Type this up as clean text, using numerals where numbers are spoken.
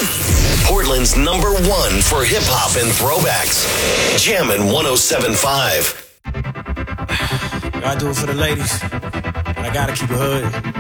Portland's #1 for hip-hop and throwbacks. Jammin' 107.5. I do it for the ladies, but I gotta keep it hood.